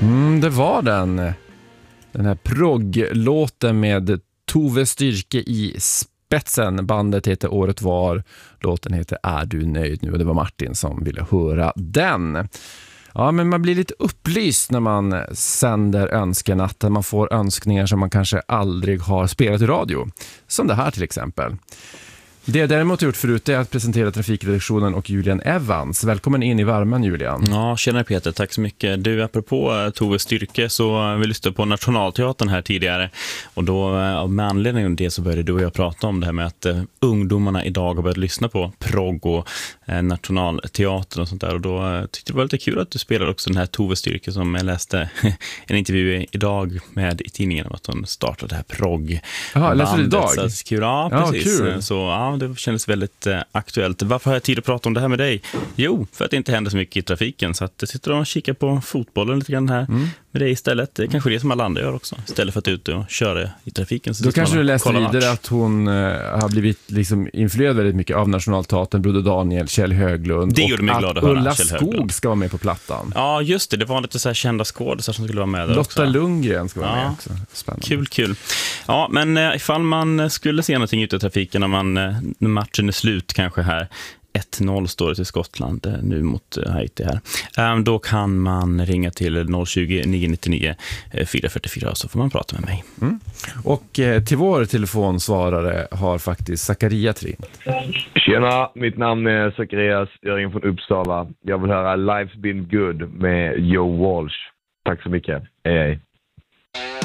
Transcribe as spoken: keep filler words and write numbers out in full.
Mm, det var den. Den här progglåten med Tove Styrke i spetsen. Bandet heter Året var. Låten heter Är du nöjd nu? Och det var Martin som ville höra den. Ja, men man blir lite upplyst när man sänder önskenatten. Man får önskningar som man kanske aldrig har spelat i radio. Som det här till exempel. Det jag däremot gjort förut är att presentera trafikredaktionen och Julian Evans. Välkommen in i värmen, Julian. Ja, tjena Peter, tack så mycket. Du, apropå Tove Styrke, så vi lyssnade på Nationalteatern här tidigare. Och då, med anledning av det, så började du och jag prata om det här med att uh, ungdomarna idag har börjat lyssna på progg och uh, Nationalteatern och sånt där. Och då uh, tyckte jag det var lite kul att du spelade också den här Tove Styrke som jag läste en intervju idag med i tidningen om att hon startade det här progg. Jaha, läste du idag? Så, kul, ja, precis. Ja, kul. Så ja, det kändes väldigt eh, aktuellt. Varför har jag tid att prata om det här med dig? Jo, för att det inte händer så mycket i trafiken. Så att jag sitter och kikar på fotbollen lite grann här mm. med dig istället. Det är kanske det som alla andra gör också. Istället för att ut och köra i trafiken. Så då kanske du läste vidare match. Att hon eh, har blivit liksom influerad väldigt mycket av Nationalteatern, Broder Daniel, Kjell Höglund. Det gjorde mig glad att höra. Ulla Skog ska vara med på plattan. Ja, just det. Det var lite så här kända skådespelare som skulle vara med där Lotta också. Lundgren ska vara ja. med också. Spännande. Kul, kul. Ja, men eh, ifall man skulle se någonting ute i trafiken när, man, eh, när matchen är slut kanske här. ett noll står det till Skottland eh, nu mot eh, Haiti här. Um, då kan man ringa till noll tjugo, nio nittionio, fyra fyrtiofyra så får man prata med mig. Mm. Och eh, till vår telefonsvarare har faktiskt Zacharias ringt. Tjena, mitt namn är Zacharias, jag ringer från Uppsala. Jag vill höra Life's Been Good med Joe Walsh. Tack så mycket. Hej hej.